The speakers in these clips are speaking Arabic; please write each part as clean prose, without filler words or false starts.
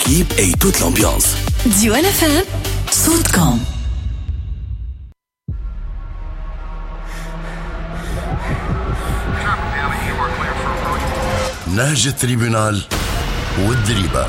l'équipe et toute l'ambiance. Diwan FM, صوتكم. نهج التريبونال والدريبة.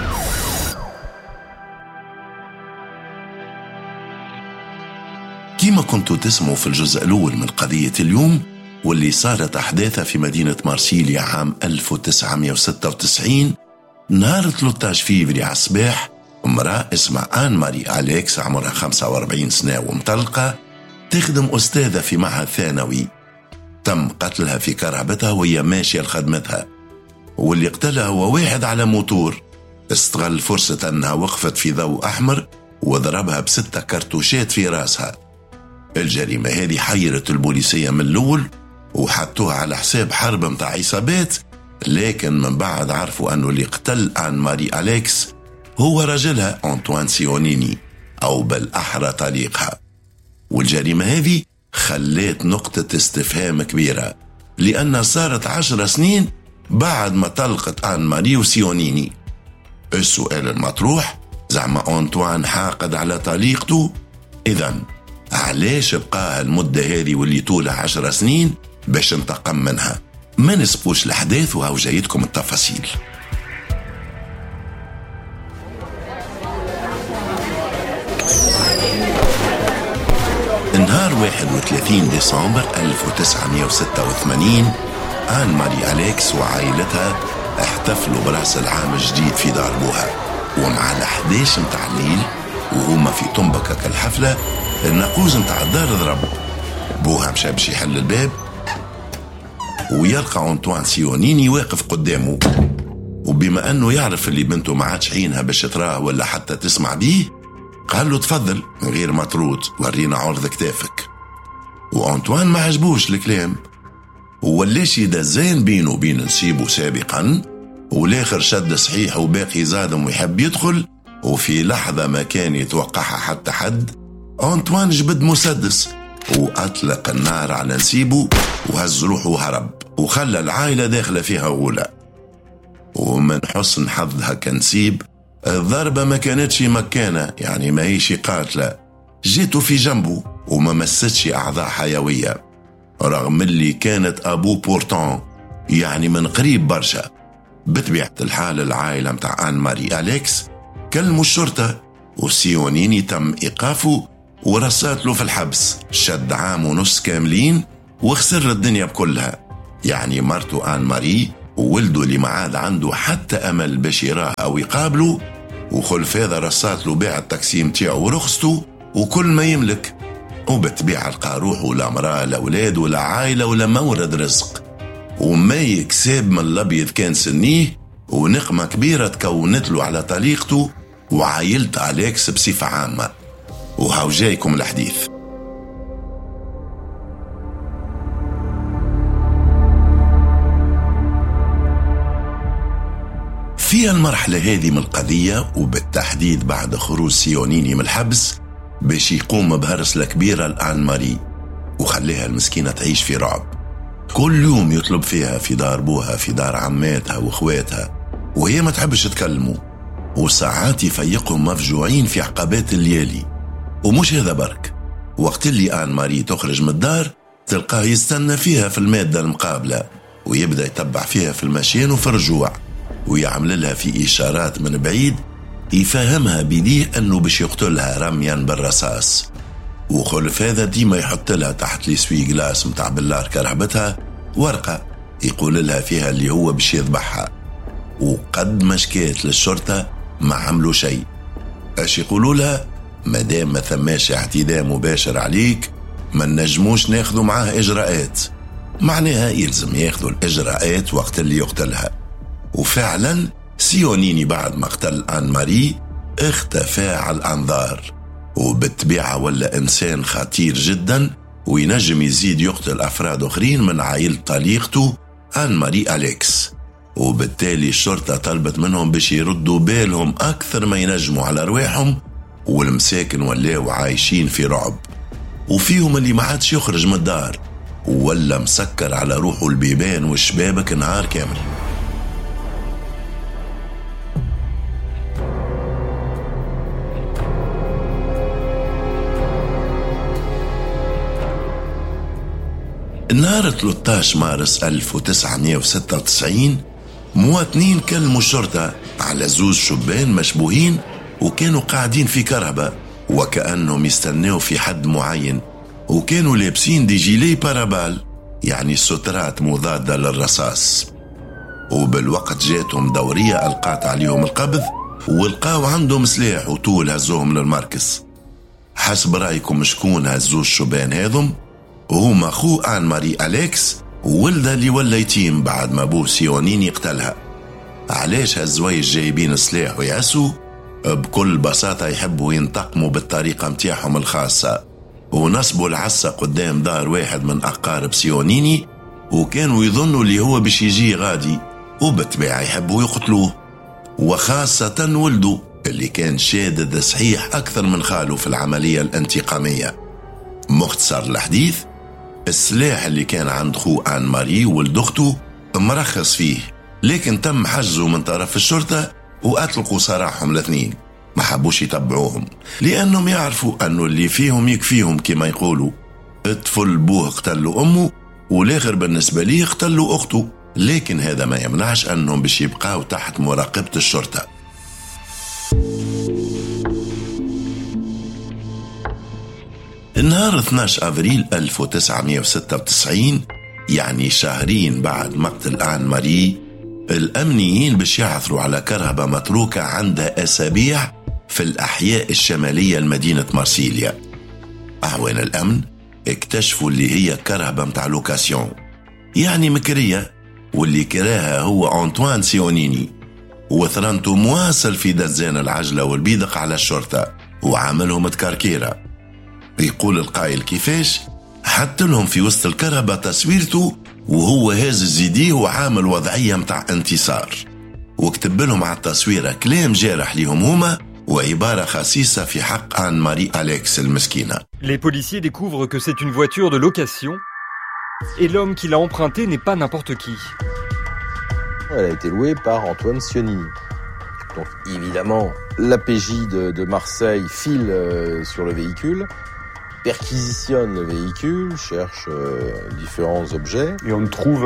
كما كنتوا تسمعوا في الجزء الأول من قضية اليوم واللي صارت أحداثها في مدينة مارسيليا عام 1996، نهار 13 فيفري على الصباح امرأة اسمها آن ماري أليكس عمرها 45 سنة ومطلقة تخدم أستاذة في معهد ثانوي. تم قتلها في كرهبتها وهي ماشية لخدمتها، واللي قتلها هو واحد على موتور استغل فرصة أنها وقفت في ضوء أحمر وضربها ب6 كرتوشات في راسها. الجريمة هذه حيرت البوليسية من الأول وحطوها على حساب حرب متاع عصابات، لكن من بعد عرفوا أنه اللي قتل آن ماري أليكس هو رجلها أنطوان سيونيني، أو بالأحرى طليقها. والجريمة هذه خلت نقطة استفهام كبيرة، لأنها صارت 10 سنين بعد ما طلقت آن ماري وسيونيني. السؤال المطروح، زعما أنطوان حاقد على طليقته؟ إذن علاش بقاها المدة هذه واللي طولها 10 سنين باش انتقم منها؟ ما نسبقوش الأحداث وهو جايتكم التفاصيل. نهار 31 ديسمبر 1986 آن ماري أليكس وعائلتها احتفلوا برأس العام الجديد في دار بوها، ومع ال11 متاع الليل وهما في طنبكة كالحفلة الناقوس متاع الدار ضرب. بوها مشى باش يحل الباب ويلقى أنطوان سيونيني واقف قدامه، وبما أنه يعرف اللي بنته ما عادش حينها باش تراه ولا حتى تسمع بيه قال له تفضل من غير ما ترد ورينا عرض كتافك. وأنطوان ما عجبوش الكلام وولاش يدزين بينه وبين نسيبه سابقا، والاخر شد صحيح وباقي زادم ويحب يدخل، وفي لحظة ما كان يتوقعها حتى حد أنطوان جبد مسدس وأطلق النار على نسيبه وهز روحه وهرب وخلى العائلة داخلة فيها غولة. ومن حسن حظها كنسيب الضربة ما كانتش مكانة، يعني ما هيش قاتلة، جيته في جنبه وما مستش أعضاء حيوية، رغم اللي كانت أبو بورتان يعني من قريب برشا. بطبيعة الحال العائلة متاع آن ماري أليكس كلموا الشرطة، وسيونيني تم إيقافه ورصات له في الحبس، شد 1.5 عام كاملين وخسر الدنيا بكلها. يعني مرته آن ماري وولده اللي ما عاد عنده حتى أمل باش يراه أو يقابله، وخلف هذا رصات له بيع التاكسي متاعه ورخصته وكل ما يملك، وبتبيع لقى روحه لا مراه لا أولاد ولا عائلة ولا مورد رزق، وما يكسب من الأبيض كان سنيه، ونقمة كبيرة تكونت له على طليقته وعائلة أليكس بصفة عامة. وهاو جايكم الحديث. في المرحلة هذه من القضية وبالتحديد بعد خروج سيونيني من الحبس باش يقوم بهرسلة كبيرة لآن ماري وخليها المسكينة تعيش في رعب. كل يوم يطلب فيها في دار بوها في دار عماتها واخواتها وهي ما تحبش تكلمه، وساعات يفيقهم مفجوعين في عقبات الليالي. ومش هذا برك، وقت اللي آن ماري تخرج من الدار تلقاه يستنى فيها في المادة المقابلة ويبدأ يتبع فيها في المشيان وفي الرجوع، ويعمل لها في إشارات من بعيد يفهمها بيديه أنه باش يقتلها رميا بالرصاص. وخلف هذا ديما يحط لها تحت لسوي جلاس متاع بلار كرهبتها ورقة يقول لها فيها اللي هو باش يذبحها. وقد ما شكيت للشرطة ما عملوا شيء. اش يقولوا لها؟ مادام ما ثماش اعتداء مباشر عليك ما نجموش ناخذوا معاه إجراءات، معناها يلزم ياخذوا الإجراءات وقت اللي يقتلها. وفعلا سيونيني بعد ما قتل آن ماري اختفى على الأنظار، وبالطبيعة ولا إنسان خطير جدا وينجم يزيد يقتل أفراد أخرين من عائلة طليقته آن ماري أليكس. وبالتالي الشرطة طلبت منهم باش يردوا بالهم أكثر ما ينجموا على رواحهم، والمساكن ولاو عايشين في رعب، وفيهم اللي ما عادش يخرج من الدار ولا مسكر على روحه البيبان والشبابك نهار كامل. نهار 13 مارس 1996 مواطنين كلموا الشرطة على 2 شبان مشبوهين وكانوا قاعدين في كرهبة وكأنهم يستنوا في حد معين، وكانوا لابسين دي جيلي بارابال يعني سترات مضادة للرصاص. وبالوقت جاتهم دورية ألقات عليهم القبض ولقاو عندهم سلاح وطول هزوهم للمركز. حسب رأيكم شكون هزو الشبان هذم؟ وهما أخو آن ماري أليكس وولده اللي ولا يتيم بعد ما أبوه سيونيني قتلها. علاش هالزوايج جايبين السلاح ويعسوا؟ بكل بساطة يحبوا ينتقموا بالطريقة متاعهم الخاصة، ونصبوا العصا قدام دار واحد من أقارب سيونيني وكانوا يظنوا اللي هو باش يجي غادي، وبالطبيعة يحبوا يقتلوه، وخاصة ولده اللي كان شادد صحيح أكثر من خاله في العملية الانتقامية. مختصر الحديث، السلاح اللي كان عند خو آن ماري ولد أخته مرخص فيه، لكن تم حجزه من طرف الشرطة وأطلقوا سراحهم الاثنين. ما حبوش يتبعوهم لأنهم يعرفوا أنه اللي فيهم يكفيهم كما يقولوا. الطفل بوه قتلوا أمه والآخر بالنسبة ليه قتلوا أخته، لكن هذا ما يمنعش أنهم باش يبقاو تحت مراقبة الشرطة. النهار 12 أبريل 1996 يعني شهرين بعد مقتل آن ماري، الأمنيين باش يعثروا على كرهبة متروكة عندها أسابيع في الأحياء الشمالية لمدينة مارسيليا. أعوان الأمن اكتشفوا اللي هي كرهبة متاع لوكاسيون يعني مكرية، واللي كراها هو أنطوان سيونيني، وثرنته مواصل في دزان العجلة والبيدق على الشرطة وعاملهم تكركيرة. يقول القائل كيفاش حط لهم في وسط الكرهبة تصويرته وهو هازز يديه وعامل وضعية متاع انتصار، وكتب لهم على التصويرة كلام جارح ليهم هما وعبارة خسيسة في حق آن ماري أليكس المسكينة. Les policiers découvrent que c'est une voiture de location et l'homme qui l'a empruntée n'est pas n'importe qui. Elle a été louée par Antoine Sionini. Donc évidemment, l'APJ de Marseille file sur le véhicule, perquisitionne le véhicule, cherche différents objets. Et on trouve,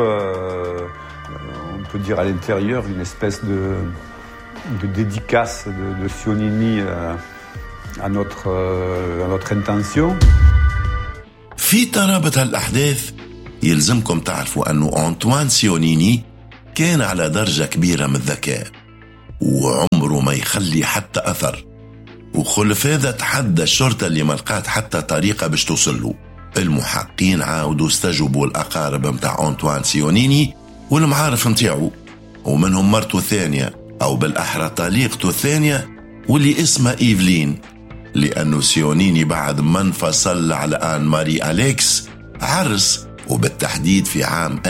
on peut dire à l'intérieur, une espèce de dédicace de Sionini à notre intention. في ترابط هالأحداث يلزمكم تعرفوا أنه أنطوان سيونيني كان على درجة كبيرة من الذكاء وعمره ما يخلي حتى أثر، وخلف هذا تحدى الشرطة اللي ما لقات حتى طريقة باش توصله. المحققين عاودوا استجوبوا الأقارب متاع أنطوان سيونيني والمعارف متاعه، ومنهم مرته الثانية أو بالأحرى طليقته الثانية واللي اسمها إيفلين، لأنه سيونيني بعد ما انفصل على آن ماري أليكس عرس، وبالتحديد في عام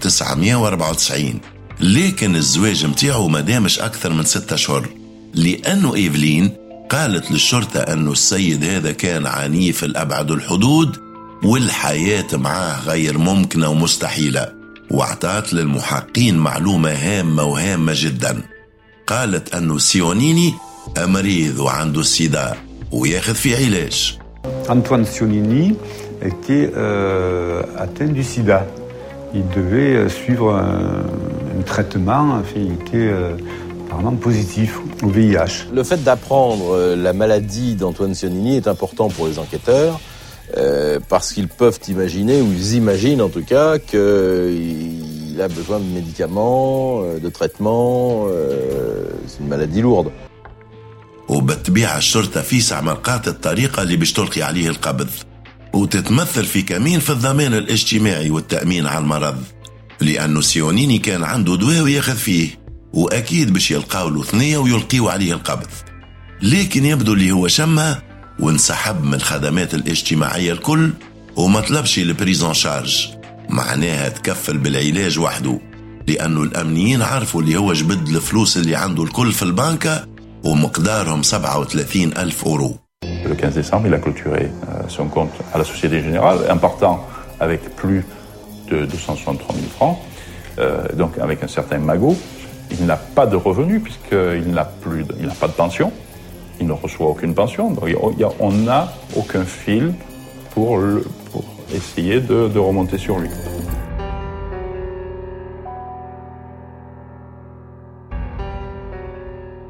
1994. لكن الزواج متاعه ما دامش أكثر من 6 أشهر، لأنه إيفلين قالت للشرطة أنه السيد هذا كان عنيف الأبعد الحدود والحياة معاه غير ممكنة ومستحيلة، واعطت للمحققين معلومة هامة وهامة جدا. قالت أنه سيونيني مريض وعنده السيدا وياخذ في علاج. Antoine Sionini était atteint du sida. Il devait suivre un traitement, enfin, il était apparemment positif au VIH. Le fait d'apprendre la maladie d'Antoine Sionini est important pour les enquêteurs parce qu'ils peuvent imaginer, ou ils imaginent en tout cas, qu'il a besoin de médicaments, de traitements, c'est une maladie lourde. وبالطبيعة الشرطة في سعمرقات الطريقة اللي باش تلقي عليه القبض، وتتمثل في كمين في الضمان الاجتماعي والتأمين على المرض، لأنه سيونيني كان عنده دواء وياخذ فيه، وأكيد باش يلقاو له ثنية ويلقيوا عليه القبض. لكن يبدو اللي هو شمها وانسحب من الخدمات الاجتماعية الكل وما طلبش البريزون شارج، معناها تكفل بالعلاج وحده، لأنه الأمنيين عرفوا اللي هو جبد الفلوس اللي عنده الكل في البنكة ومقدارهم 37,000 €. Le 15 décembre, il a clôturé son compte à la Société Générale, en partant avec plus de 263 000 francs, donc avec un certain magot. Il n'a pas de revenus puisqu'il n'a pas de pension, il ne reçoit aucune pension, donc on n'a aucun fil pour essayer de remonter sur lui.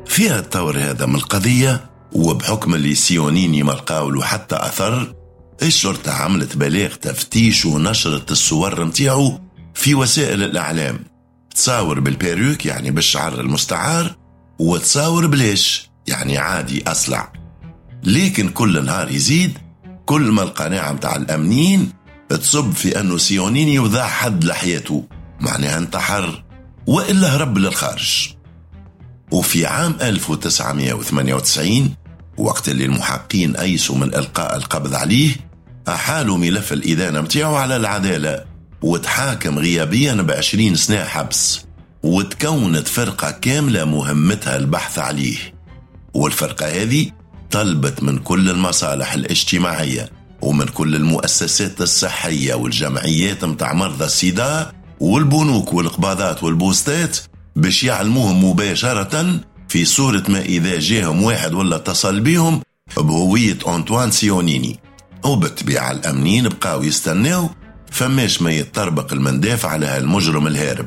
فيها الطور هذا من القضية، وبحكم اللي سيونيني ما لقاولو حتى أثر، الشرطة عملت بلاغ تفتيش ونشرت الصور متاعو في وسائل الإعلام، تصاور بالبيروك يعني بالشعر المستعار، وتصاور بليش يعني عادي أصلع. لكن كل نهار يزيد، كل ما القناعة متاع الأمنيين تصب في أنه سيونيني وضع حد لحياته، معناها انتحر وإلا هرب للخارج. وفي عام 1998 وقت اللي المحققين أيسوا من إلقاء القبض عليه، أحالوا ملف الإدانة متاعه على العدالة وتحاكم غيابيا ب20 سنة حبس، وتكونت فرقة كاملة مهمتها البحث عليه. والفرقة هذه طلبت من كل المصالح الاجتماعية ومن كل المؤسسات الصحية والجمعيات متاع مرضى السيدا والبنوك والقباضات والبوستات باش يعلموهم مباشرة في صورة ما إذا جاهم واحد ولا اتصل بهم بهوية أنطوان سيونيني. وبالطبيعة الأمنيين بقاو يستناو فماش ما يتطربق المندافع على هالمجرم الهارب.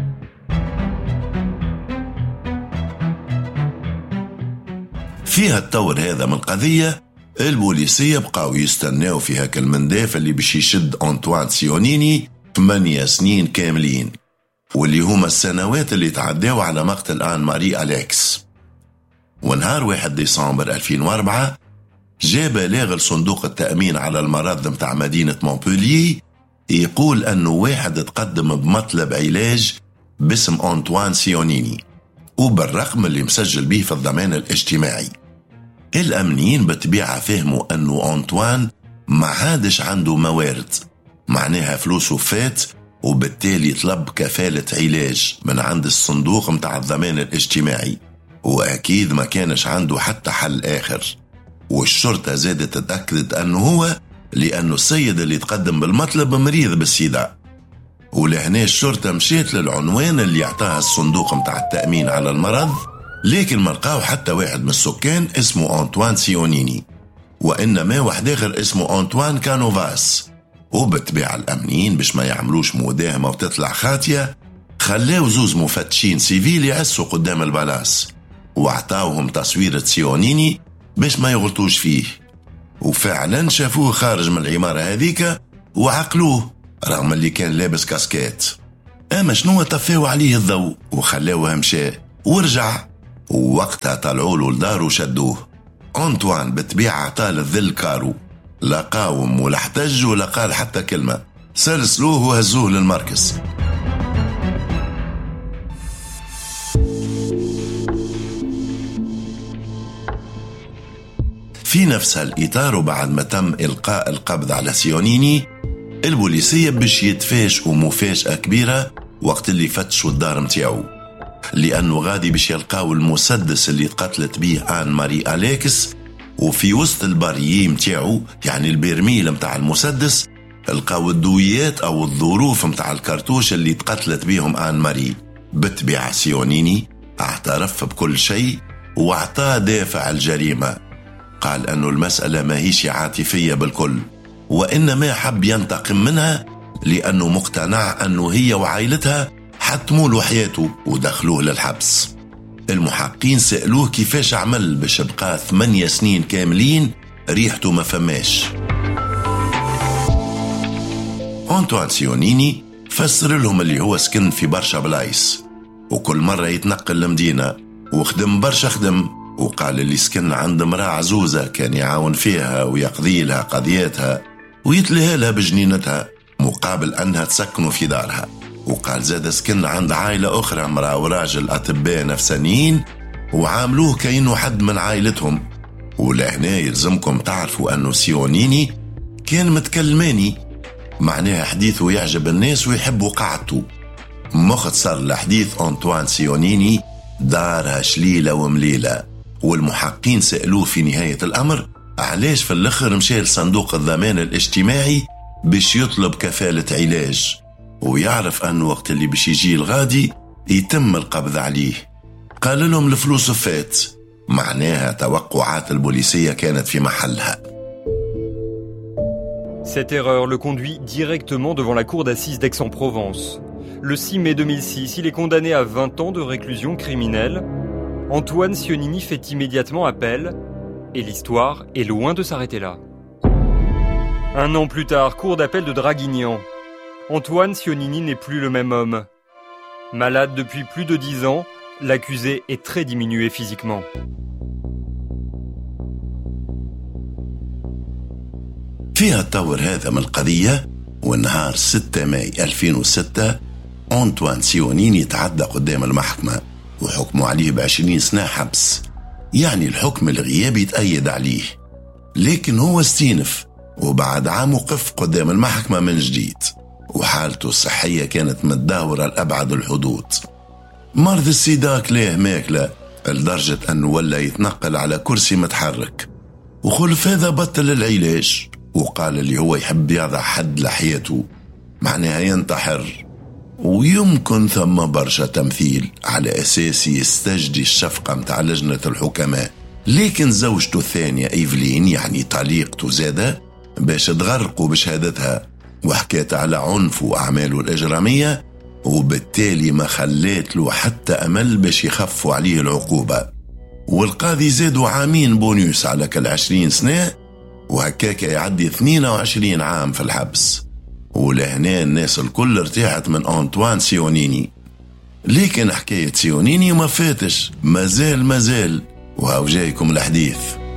فيها التور هذا من القضية، البوليسية بقاو يستناو في هاك المندافع اللي باش يشد أنطوان سيونيني 8 سنين كاملين، واللي هما السنوات اللي تعداو على مقتل آن ماري أليكس. ونهار 1 ديسمبر 2004 جاء بلاغ لصندوق التأمين على المرض متاع مدينة مونبولييه يقول أنه واحد تقدم بمطلب علاج باسم أنطوان سيونيني وبالرقم اللي مسجل به في الضمان الاجتماعي. الأمنيين بالطبيعة فهموا أنه أنطوان ما عادش عنده موارد، معناها فلوسه فات، وبالتالي طلب كفالة علاج من عند الصندوق متاع الضمان الاجتماعي، وأكيد ما كانش عنده حتى حل آخر. والشرطة زادت تأكدت أنه هو لأنه السيد اللي تقدم بالمطلب مريض بالسيدا. ولهنا الشرطة مشيت للعنوان اللي اعطاها الصندوق متاع التأمين على المرض، لكن ما لقاو حتى واحد من السكان اسمه أنطوان سيونيني، وإنما واحد آخر اسمه أنطوان كانوفاس. وبالطبيعة الأمنيين باش ما يعملوش مداهمة وتطلع خاتية، خلاو زوز مفتشين سيفيل يعسوا قدام البلاص واعطاوهم تصويرة سيونيني باش ما يغلطوش فيه. وفعلا شافوه خارج من العمارة هذيك وعقلوه رغم اللي كان لابس كاسكيت. أما شنو طفاو عليه الضوء وخلاوه مشى ورجع، ووقتها طلعوا له لدار وشدوه. أنطوان بالطبيعة طال الذل كارو، لا قاوم ولا احتج ولا قال حتى كلمة، سلسلوه وهزوه للمركز. في نفس الإطار وبعد ما تم إلقاء القبض على سيونيني، البوليسية باش يتفاجئوا مفاجأة كبيرة وقت اللي فتشوا الدار متاعو، لأنه غادي باش يلقاو المسدس اللي قتلت به آن ماري أليكس، وفي وسط الباريي متاعو يعني البرميل متاع المسدس لقاو الدويات أو الظروف متاع الكرتوش اللي تقتلت بيهم آن ماري. بالطبيعة سيونيني اعترف بكل شيء واعطاه دافع الجريمة، قال أنه المسألة ما هيش عاطفية بالكل، وإنما حب ينتقم منها لأنه مقتنع أنه هي وعائلتها حتموا له حياته ودخلوه للحبس. المحققين سألوه كيفاش عمل باش بقى 8 سنين كاملين ريحته ما فماش. أنطوان سيونيني فسر لهم اللي هو سكن في برشا بلايس وكل مرة يتنقل لمدينة وخدم برشا خدم، وقال اللي سكن عند امرأة عزوزة كان يعاون فيها ويقضي لها قضياتها ويتلهى لها بجنينتها مقابل أنها تسكنوا في دارها. وقال زاد سكن عند عائلة أخرى امرأة وراجل أطباء نفسانيين وعاملوه كأنه حد من عائلتهم. ولهنا يلزمكم تعرفوا أنه سيونيني كان متكلماني، معناها حديثه يعجب الناس ويحبوا قعدته. مختصر لحديث أنطوان سيونيني دارها شليلة ومليلة. والمحققين سألوه في نهاية الأمر علاش في الأخر مشى لصندوق الضمان الاجتماعي باش يطلب كفالة علاج ويعرف أنه وقت اللي باش يجي الغادي يتم القبض عليه. قال لهم الفلوس فات، معناها توقعات البوليسية كانت في محلها. Cette erreur le conduit directement devant la cour d'assises d'Aix-en-Provence. Le 6 mai 2006, il est condamné à 20 ans de réclusion criminelle. Antoine Sionini fait immédiatement appel et l'histoire est loin de s'arrêter là. Un an plus tard, cour d'appel de Draguignan. Antoine Sionini n'est plus le même homme. Malade depuis plus de 10 ans, l'accusé est très diminué physiquement. فيها التطور هذا من القضية، والنهار 6 ماي 2006 أنطوان سيونيني تعدى قدام المحكمة وحكموا عليه ب20 سنة حبس، يعني الحكم الغيابي تأيد عليه، لكن هو استينف وبعد عام وقف قدام المحكمة من جديد، وحالته الصحية كانت متدهورة لأبعد الحدود. مرض السيداك ليه ماكلة لدرجة أنه ولا يتنقل على كرسي متحرك، وخلف هذا بطل العلاج وقال اللي هو يحب يضع حد لحياته، معناها ينتحر. ويمكن ثم برشا تمثيل على أساس يستجدي الشفقة متاع لجنة الحكماء، لكن زوجته الثانية إيفلين يعني طليقته زادة باش تغرقوا بشهادتها وحكيت على عنف وأعماله الإجرامية، وبالتالي ما خليت له حتى أمل باش يخفوا عليه العقوبة. والقاضي زادوا عامين بونيوس على كل 20 سنة، وهكاك يعدي 22 عام في الحبس. ولهنا الناس الكل ارتاحت من أنطوان سيونيني، لكن حكاية سيونيني ما فاتش، مازال وهاو جايكم الحديث.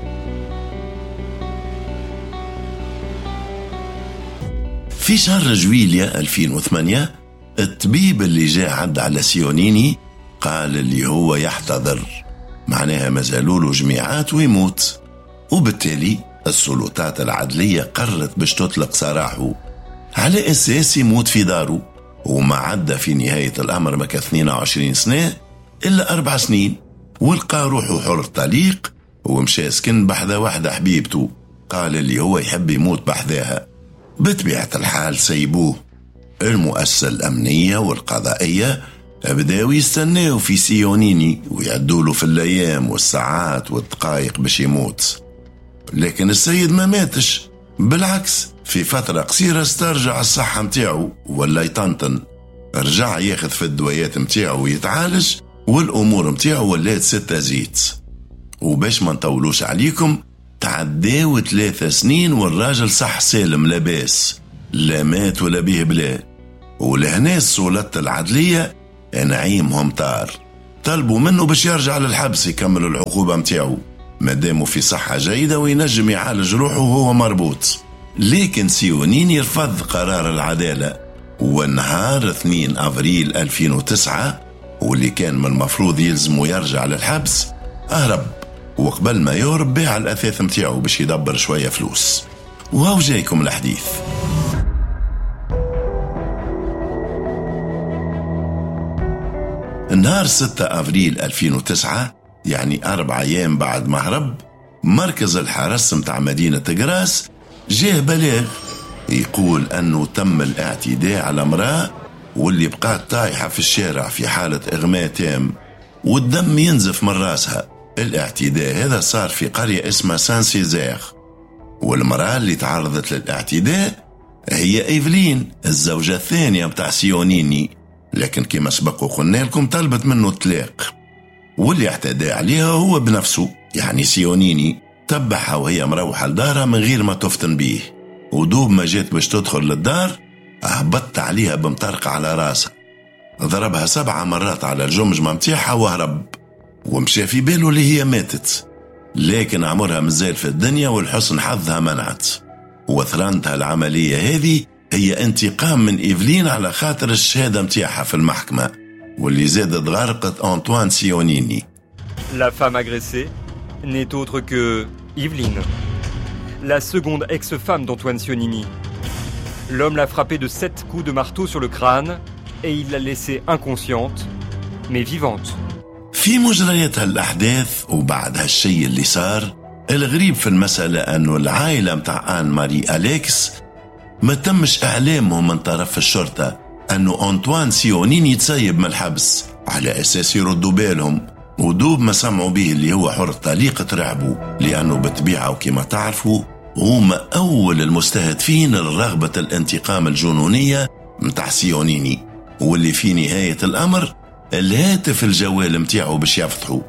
في شهر جويليا 2008 الطبيب اللي جاء عد على سيونيني قال اللي هو يحتضر، معناها مازالوله جميعات ويموت، وبالتالي السلطات العدلية قررت باش تطلق سراحه على أساس يموت في داره، وما عدى في نهاية الأمر مكا 22 سنة إلا 4 سنين، ولقى روحه حر طليق ومشى سكن بحذا واحدة حبيبته، قال اللي هو يحب يموت بحذاها. بطبيعة الحال سيبوه. المؤسسة الأمنية والقضائية بداوا يستناوا في سيونيني ويعدوله في الأيام والساعات والدقائق باش يموت، لكن السيد ما ماتش، بالعكس في فترة قصيرة استرجع الصحة متاعه ولا يطنطن، رجع ياخذ في الدويات متاعه ويتعالج، والأمور متاعه ولات 6 زيت. وباش ما نطولوش عليكم، تعداو 3 سنين والراجل صح سالم لاباس، لا مات ولا بيه بلا. ولهنا السلطات العدلية نعيمهم طار، طلبوا منه باش يرجع للحبس يكمل العقوبة متاعه مادامه في صحة جيدة وينجم يعالج روحه وهو مربوط. لكن سيونيني رفض قرار العدالة، والنهار 2 أفريل 2009 واللي كان من المفروض يلزمه يرجع للحبس أهرب، وقبل ما يهرب باع الأثاث متاعه باش يدبر شوية فلوس. وهو جايكم الحديث. النهار 6 أفريل 2009 يعني 4 أيام بعد ما هرب، مركز الحرس متاع مدينة قراص جاه بلاغ يقول أنه تم الاعتداء على امرأة واللي بقات طايحة في الشارع في حالة إغماء تام والدم ينزف من راسها. الاعتداء هذا صار في قرية اسمها سان سيزير، والمرأة اللي تعرضت للاعتداء هي إيفلين الزوجة الثانية متاع سيونيني، لكن كما سبق وقلنا لكم طلبت منه الطلاق، واللي اعتدى عليها هو بنفسه يعني سيونيني، تبعها وهي مروحة لدارها من غير ما تفتن بيه، ودوب ما جات باش تدخل للدار أهبط عليها بمطرقة على راسها، ضربها 7 مرات على الجمجمة متاعها وهرب، ومشى في باله اللي هي ماتت، لكن عمرها مازال في الدنيا والحسن حظها منعت. وثرانتها العملية هذه هي انتقام من إيفلين على خاطر الشهادة متاعها في المحكمة واللي زادت غرقت أنطوان سيونيني. La femme agressée n'est autre que Yveline, la seconde ex-femme d'Antoine Sionini. L'homme l'a frappée de 7 coups de marteau sur le crâne et il l'a laissée inconsciente, mais vivante. في مجريات هالأحداث وبعد هالشي اللي صار، الغريب في المسألة أنه العائلة متاع آن ماري أليكس ما تمش إعلامهم من طرف الشرطة أنه أنطوان سيونيني يتسيب من الحبس على أساس يردوا بالهم، ودوب ما سمعوا به اللي هو حر طليق ترعبوا، لأنه بطبيعة وكما تعرفوا هما أول المستهدفين لرغبة الانتقام الجنونية متاع سيونيني، واللي في نهاية الأمر الهاتف الجوال متاعه باش يفتحوا،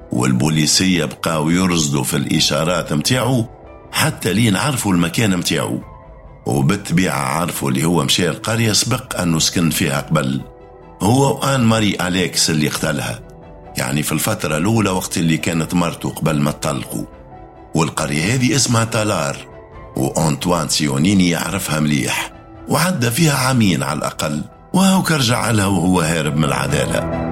والبوليسية بقاو يرصدوا في الإشارات متاعو حتى لين عرفوا المكان متاعو، وبالطبيعة عرفوا اللي هو مشى القرية سبق أنه سكن فيها قبل، هو وآن ماري أليكس اللي قتلها، يعني في الفترة الأولى وقت اللي كانت مرته قبل ما تطلقوا. والقرية هذه اسمها تالار، وأنطوان سيونيني يعرفها مليح، وعدى فيها عامين على الأقل، وهو كرجع لها وهو هارب من العدالة.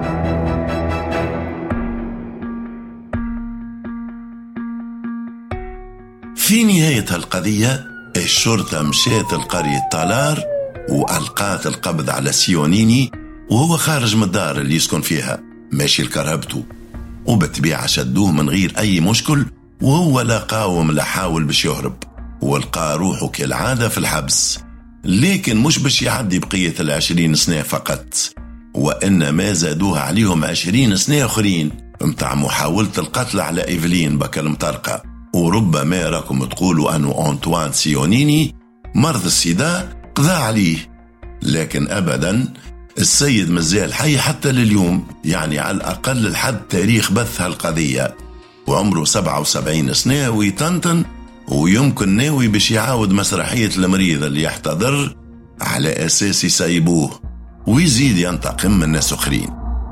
في نهاية القضية الشرطة مشات القرية تالار وألقات القبض على سيونيني وهو خارج من الدار اللي يسكن فيها ماشي لكرهبته، وبالطبيعة شدوه من غير أي مشكل، وهو لا قاوم لا حاول باش يهرب، والقى روحه كالعادة في الحبس، لكن مش باش يعدي بقية 20 سنة فقط، وإنما زادوها عليهم 20 سنة أخرين متاع محاولة القتل على إيفلين بك المطرقة. وربما راكم تقولوا أنه أنطوان سيونيني مرض السيدا قضى عليه، لكن أبدا السيد مازال حي حتى لليوم، يعني على الأقل لحد تاريخ بث هالقضية، وعمره 77 سنة ويطنطن، ويمكن ناوي باش يعاود مسرحية المريض اللي يحتضر على أساس يسيبوه ويزيد ينتقم من ناس أخرين.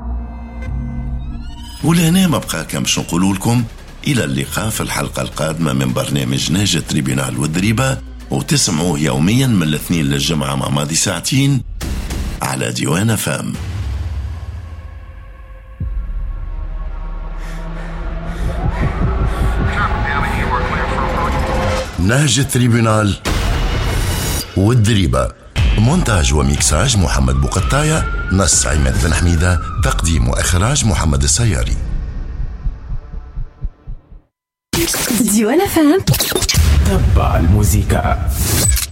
ولهنا ما بقى كم باش نقولوا لكم، إلى اللقاء في الحلقة القادمة من برنامج نهج تريبيونال والدريبة، وتسمعوه يوميا من الاثنين للجمعة مع ماضي ساعتين على ديوان FM. نهج تريبيونال والدريبة، مونتاج وميكساج محمد بوقطاية، نص عماد بن حميدة، تقديم وإخراج محمد السياري. ديوان FM. تبع الموسيقى.